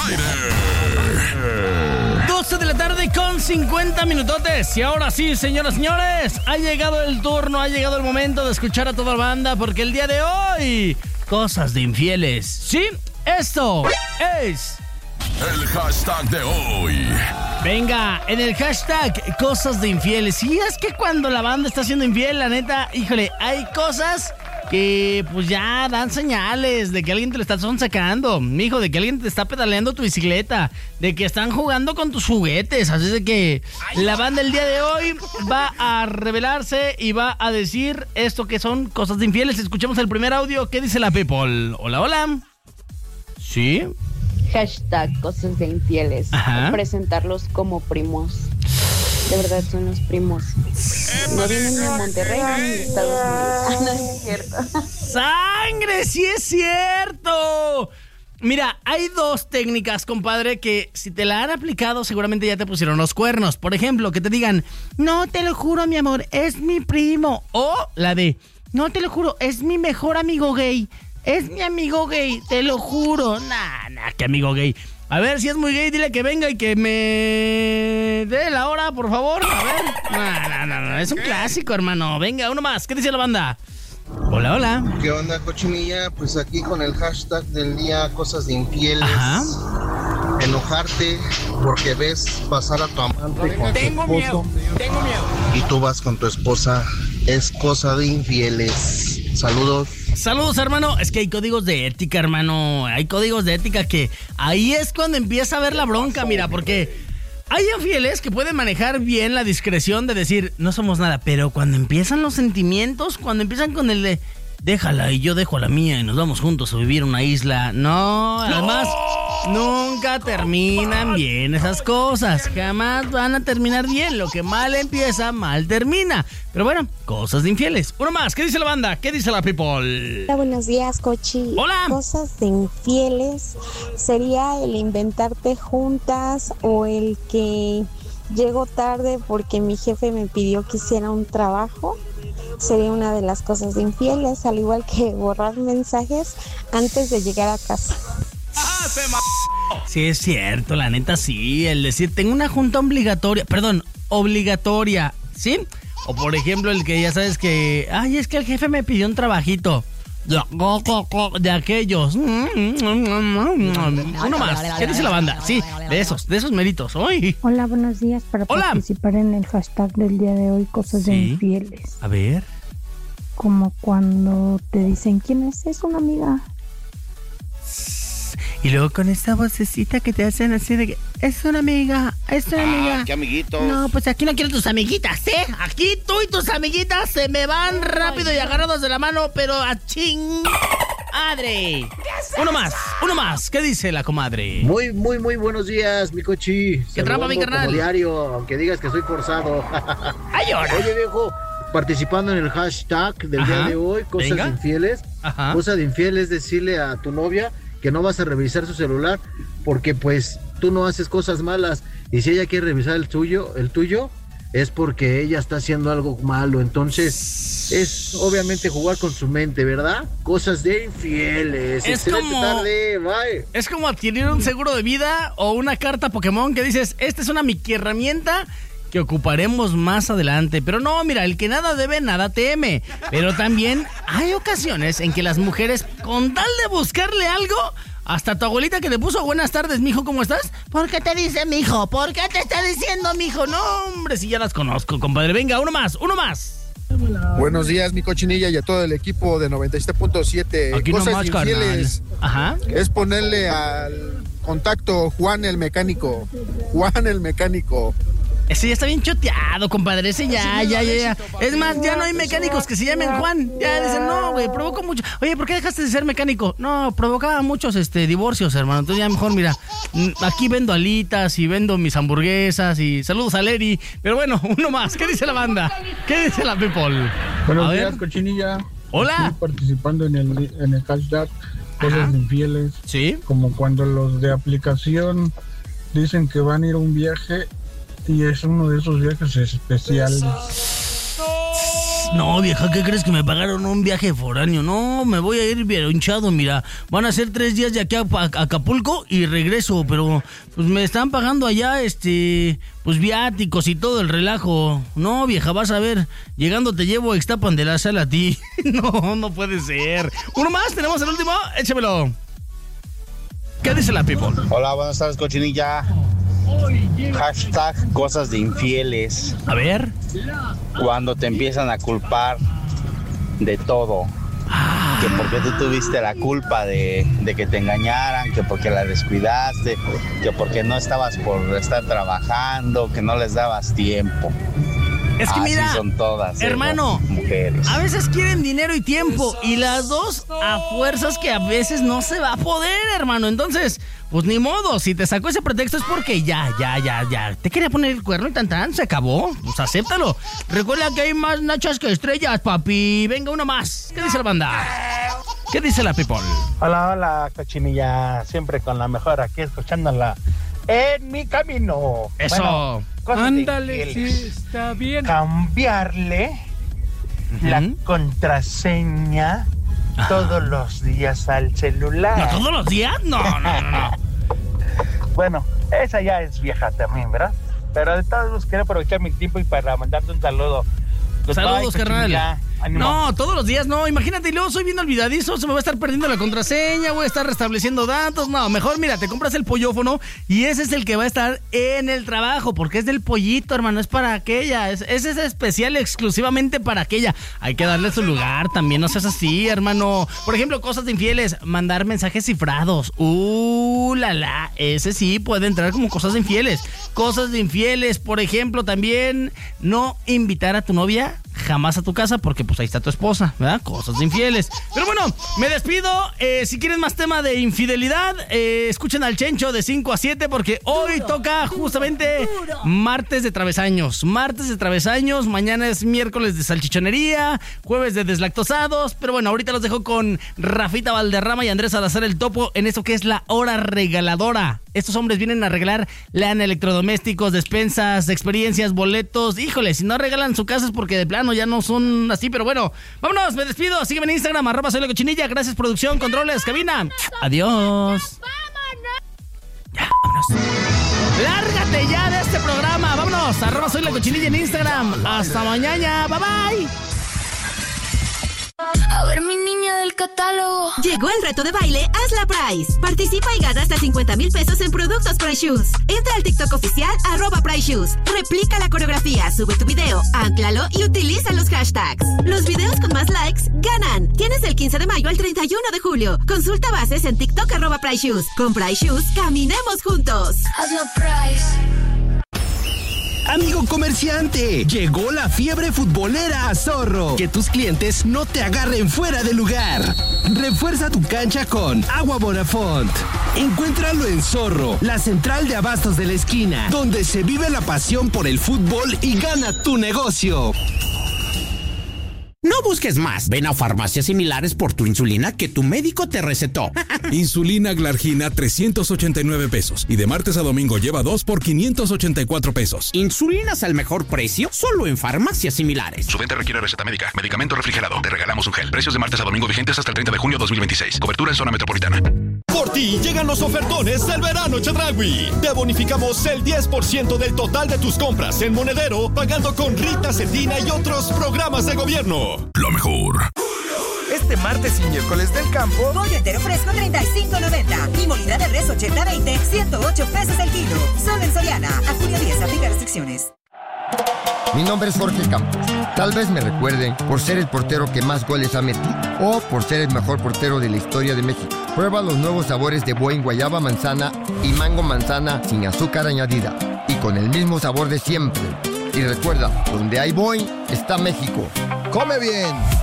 aire. 12 de la tarde con 50 minutotes. Y ahora sí, señoras y señores, ha llegado el turno, ha llegado el momento de escuchar a toda la banda, porque el día de hoy, cosas de infieles. Sí, esto es el hashtag de hoy. Venga, en el hashtag cosas de infieles. Y es que cuando la banda está siendo infiel, la neta, híjole, hay cosas que pues ya dan señales de que alguien te lo está sacando, mijo, de que alguien te está pedaleando tu bicicleta, de que están jugando con tus juguetes. Así de que la banda el día de hoy va a revelarse y va a decir esto que son cosas de infieles. Escuchemos el primer audio. ¿Qué dice la people? Hola, hola. ¿Sí? Hashtag cosas de infieles. Ajá. Presentarlos como primos. De verdad son los primos. No vienen ni a Monterrey ni en Estados Unidos. No es cierto. ¡Sangre! ¡Sí es cierto! Mira, hay dos técnicas, compadre, que si te la han aplicado seguramente ya te pusieron los cuernos. Por ejemplo, que te digan, no, te lo juro, mi amor, es mi primo. O la de, no, te lo juro, es mi mejor amigo gay. Es mi amigo gay, te lo juro. Nah, qué amigo gay. A ver, si es muy gay, dile que venga y que me dé la hora, por favor. A ver. No, es un clásico, hermano. Venga, uno más. ¿Qué dice la banda? Hola, hola. ¿Qué onda, Cochinilla? Pues aquí con el hashtag del día, cosas de infieles. Ajá. Enojarte porque ves pasar a tu amante con Tengo tu esposo. Tengo miedo. Y tú vas con tu esposa. Es cosa de infieles. Saludos. Saludos, hermano. Es que hay códigos de ética, hermano. Hay códigos de ética que ahí es cuando empieza a ver la bronca, mira, porque hay infieles que pueden manejar bien la discreción de decir, no somos nada, pero cuando empiezan los sentimientos, cuando empiezan con el de, déjala y yo dejo la mía y nos vamos juntos a vivir en una isla. No, además, nunca terminan bien esas cosas. Jamás van a terminar bien. Lo que mal empieza, mal termina. Pero bueno, cosas de infieles. Uno más. ¿Qué dice la banda? ¿Qué dice la people? Hola, buenos días, Cochi. Hola. Cosas de infieles sería el inventarte juntas o el que llego tarde porque mi jefe me pidió que hiciera un trabajo. Sería una de las cosas de infieles, al igual que borrar mensajes antes de llegar a casa. Sí, es cierto, la neta sí. El decir, tengo una junta obligatoria, ¿sí? O por ejemplo, el que ya sabes que, ay, es que el jefe me pidió un trabajito. De aquellos. Uno más. ¿Qué dice la banda? Sí, de esos méritos. Hoy. Hola, buenos días. Para participar en el hashtag del día de hoy, cosas de infieles. A ver. Como cuando te dicen, ¿quién es? Es una amiga. Y luego con esta vocecita que te hacen así de que es una amiga, es una amiga. ¿Qué amiguitos? No, pues aquí no quiero tus amiguitas, ¿eh? Aquí tú y tus amiguitas se me van rápido y agarrados de la mano, pero a madre. Uno más. ¿Qué dice la comadre? Muy buenos días, mi Cochi. ¿Qué trampa, mi carnal? Como diario, aunque digas que soy forzado. ¡Ay, ahora! Oye, viejo, participando en el hashtag del día de hoy, cosas de infieles. Ajá. Cosa de infiel es decirle a tu novia que no vas a revisar su celular porque pues tú no haces cosas malas y si ella quiere revisar el tuyo es porque ella está haciendo algo malo. Entonces es obviamente jugar con su mente, ¿verdad? Cosas de infieles. Excelente tarde, bye. Es como adquirir un seguro de vida o una carta Pokémon que dices, esta es una Mickey herramienta que ocuparemos más adelante. Pero no, mira, el que nada debe, nada teme. Pero también hay ocasiones en que las mujeres, con tal de buscarle algo, hasta tu abuelita que te puso buenas tardes, mijo, ¿cómo estás? ¿Por qué te dice mijo? ¿Por qué te está diciendo mijo? No, hombre, si ya las conozco, compadre. Venga, uno más. Buenos días, mi Cochinilla, y a todo el equipo de 97.7. Aquí cosas nomás, infieles. Ajá. Es ponerle al contacto Juan el mecánico. Ese ya está bien choteado, compadre. Ese ya. Es más, ya no hay mecánicos que se llamen Juan. Ya dicen, no, güey, provocó mucho. Oye, ¿por qué dejaste de ser mecánico? No, provocaba muchos divorcios, hermano. Entonces ya mejor, mira, aquí vendo alitas y vendo mis hamburguesas y saludos a Leri. Pero bueno, uno más. ¿Qué dice la banda? ¿Qué dice la people? Buenos días, Cochinilla. Hola. Estoy participando en el hashtag cosas de infieles. Sí. Como cuando los de aplicación dicen que van a ir a un viaje y es uno de esos viajes especiales. No, vieja, ¿qué crees que me pagaron un viaje foráneo? No, me voy a ir bien hinchado, mira. Van a ser 3 días de aquí a Acapulco y regreso, pero pues me están pagando allá, pues viáticos y todo el relajo. No, vieja, vas a ver. Llegando te llevo a Ixtapan de la Sal a ti. No puede ser. Uno más, tenemos el último. Échamelo. ¿Qué dice la people? Hola, buenas tardes, cochinilla. Hashtag cosas de infieles. A ver. Cuando te empiezan a culpar de todo. Que porque tú tuviste la culpa de que te engañaran, que porque la descuidaste, que porque no estabas por estar trabajando, que no les dabas tiempo. Es que mira, son todas, hermano, mujeres. A veces quieren dinero y tiempo, y las dos a fuerzas que a veces no se va a poder, hermano. Entonces, pues ni modo, si te sacó ese pretexto es porque ya. Te quería poner el cuerno y tan, se acabó. Pues acéptalo. Recuerda que hay más nachas que estrellas, papi. Venga, uno más. ¿Qué dice la banda? ¿Qué dice la people? Hola, cochinilla. Siempre con la mejor aquí, escuchándola en mi camino. Eso. Bueno, ándale, sí, está bien. Cambiarle la contraseña todos los días al celular. ¿No todos los días? No. Bueno, esa ya es vieja también, ¿verdad? Pero de todos modos quiero aprovechar mi tiempo y para mandarte un saludo. Saludos, carnal. No, todos los días no. Imagínate, y luego soy bien olvidadizo. Se me va a estar perdiendo la contraseña. Voy a estar restableciendo datos. No, mejor mira, te compras el pollófono y ese es el que va a estar en el trabajo. Porque es del pollito, hermano. Es para aquella. Ese es especial exclusivamente para aquella. Hay que darle su lugar también. No seas así, hermano. Por ejemplo, cosas de infieles. Mandar mensajes cifrados. Ese sí puede entrar como cosas de infieles. Cosas de infieles, por ejemplo, también no invitar a tu novia jamás a tu casa porque pues ahí está tu esposa, ¿verdad? Cosas de infieles. Pero bueno, me despido. Si quieren más tema de infidelidad, escuchen al Chencho de 5 a 7 porque hoy toca justamente martes de travesaños. Mañana es miércoles de salchichonería, jueves de deslactosados. Pero bueno, ahorita los dejo con Rafita Valderrama y Andrés Salazar el Topo en eso que es la hora regaladora. Estos hombres vienen a regalar LAN, electrodomésticos, despensas, experiencias, boletos. Híjole, si no regalan su casa es porque de plano ya no son así. Pero bueno, vámonos, me despido. Sígueme en Instagram, @soylacochinilla. Gracias, producción, controles, cabina. Adiós. Ya, vámonos. Lárgate ya de este programa. Vámonos, @soylacochinilla en Instagram. Hasta mañana. Bye, bye. A ver, mi niña del catálogo. Llegó el reto de baile Hazla Price. Participa y gana hasta 50,000 pesos en productos Price Shoes. Entra al TikTok oficial @Price Shoes. Replica la coreografía, sube tu video, anclalo y utiliza los hashtags. Los videos con más likes ganan. Tienes del 15 de mayo al 31 de julio. Consulta bases en TikTok @Price Shoes. Con Price Shoes, caminemos juntos. Hazla Price. Amigo comerciante, llegó la fiebre futbolera a Zorro. Que tus clientes no te agarren fuera de lugar. Refuerza tu cancha con Agua Bonafont. Encuéntralo en Zorro, la central de abastos de la esquina, donde se vive la pasión por el fútbol y gana tu negocio. No busques más. Ven a farmacias similares por tu insulina que tu médico te recetó. Insulina Glargina, 389 pesos. Y de martes a domingo lleva 2 por 584 pesos. Insulinas al mejor precio, solo en farmacias similares. Su venta requiere receta médica. Medicamento refrigerado. Te regalamos un gel. Precios de martes a domingo vigentes hasta el 30 de junio 2026. Cobertura en zona metropolitana. Por ti llegan los ofertones del verano Chedraui. Te bonificamos el 10% del total de tus compras en Monedero, pagando con Rita Cetina y otros programas de gobierno. Lo mejor. Este martes y miércoles del campo, pollo entero fresco 35.90 y molida de res 80-20, 108 pesos el kilo. Solo en Soriana. A junio 10, aplica restricciones. Mi nombre es Jorge Campos. Tal vez me recuerden por ser el portero que más goles ha metido o por ser el mejor portero de la historia de México. Prueba los nuevos sabores de Boing guayaba manzana y mango manzana sin azúcar añadida y con el mismo sabor de siempre. Y recuerda, donde hay Boing está México. ¡Come bien!